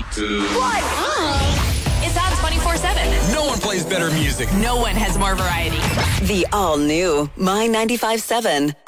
2, What? It's on 24/7. No one plays better music. No one has more variety. The all-new My 95.7.